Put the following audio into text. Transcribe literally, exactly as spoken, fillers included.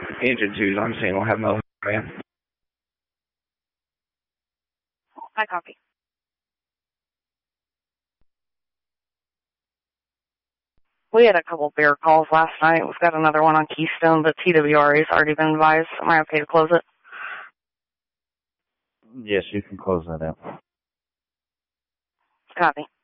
Engine twos, I'm saying, will have no man. I copy. We had a couple bear calls last night. We've got another one on Keystone, but T W R A's already been advised. Am I okay to close it? Yes, you can close that out. Copy.